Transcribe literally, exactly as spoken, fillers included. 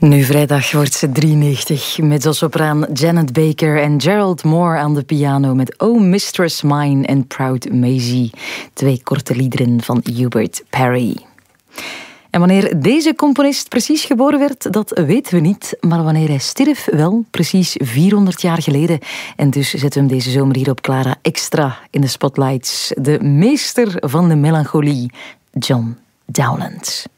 Nu vrijdag wordt ze drieënnegentig. Mezzosopraan Janet Baker en Gerald Moore aan de piano met Oh Mistress Mine en Proud Maisie. Twee korte liederen van Hubert Parry. En wanneer deze componist precies geboren werd, dat weten we niet. Maar wanneer hij stierf, wel, precies vierhonderd jaar geleden. En dus zetten we hem deze zomer hier op Clara extra in de spotlights. De meester van de melancholie, John Dowland.